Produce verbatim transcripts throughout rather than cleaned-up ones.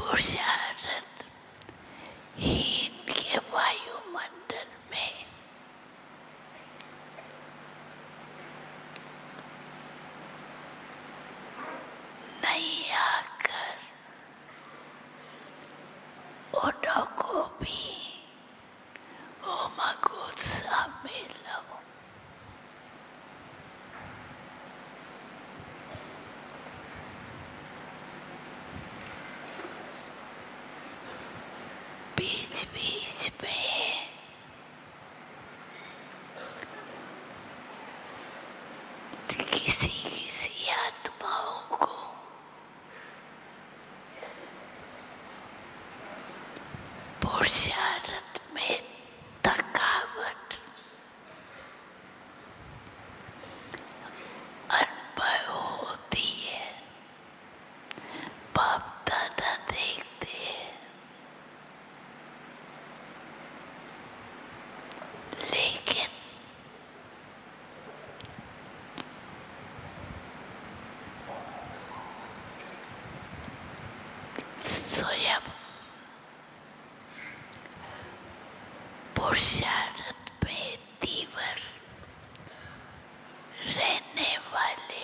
पुरुषार्थ हीन के वायुमंडल में नहीं आकर उन्हों को भी ओमगोत्साह में लाओ। बीच बीच में किसी किसी आत्माओं को पुरुषार्थ में थकावट अनुभव होती है। बाप दादा देखते हैं, लेकिन स्वयं पुरुषार्थ में तीव्र रहने वाले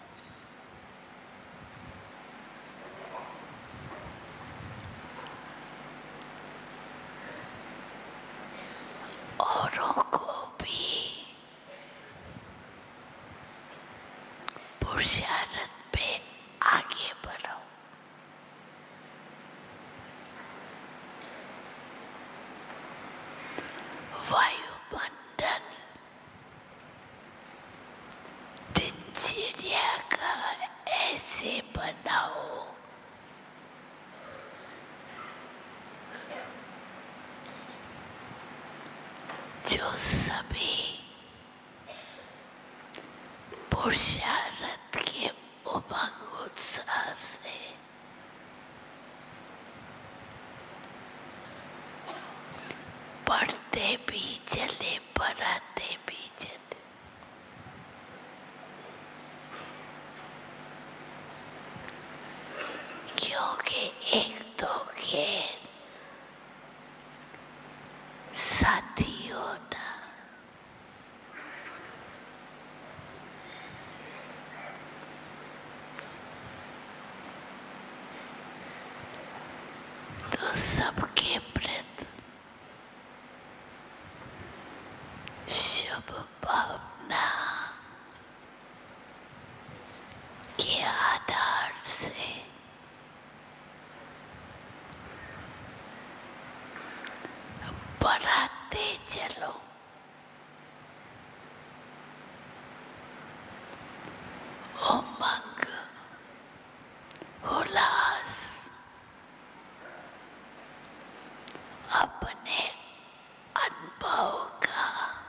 औरों को भी पुरुषार्थ पे आगे बढ़ो। वायुमंडल दिनचर्या का ऐसे बनाओ जो सभी पुरुषार्थ के उमंग उत्साह से पढ़ते भी चले, पढ़ाते भी चले। क्योंकि एक दो के साथी होना तो सबके प्रति शुभ भावना के आधार से बढ़ाते चलो। उमंग, उल्लास अपने अनुभव का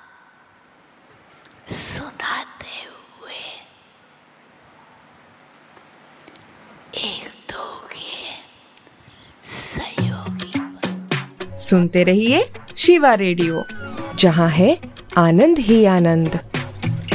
सुनाते हुए एक दो के सहयोगी बन। सुनते रहिए शिवा रेडियो, जहां है आनंद ही आनंद।